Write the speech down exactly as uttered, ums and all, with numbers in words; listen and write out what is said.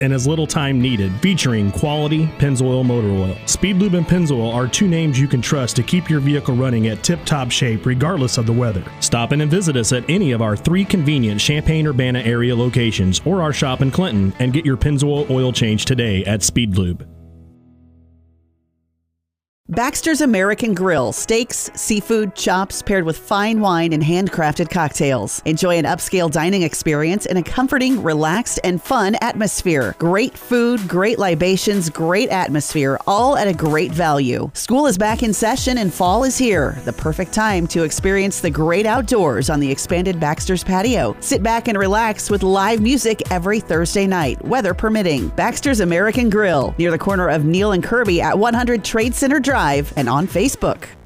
in as little time needed, featuring quality Pennzoil motor oil. Speed Lube and Pennzoil are two names you can trust to keep your vehicle running at tip-top shape regardless of the weather. Stop in and visit us at any of our three convenient Champaign-Urbana area locations or our shop in Clinton and get your Pennzoil oil change today at Speed Lube. Baxter's American Grill, steaks, seafood, chops, paired with fine wine and handcrafted cocktails. Enjoy an upscale dining experience in a comforting, relaxed, and fun atmosphere. Great food, great libations, great atmosphere, all at a great value. School is back in session and fall is here. The perfect time to experience the great outdoors on the expanded Baxter's patio. Sit back and relax with live music every Thursday night, weather permitting. Baxter's American Grill, near the corner of Neal and Kirby at one hundred Trade Center Drive and on Facebook.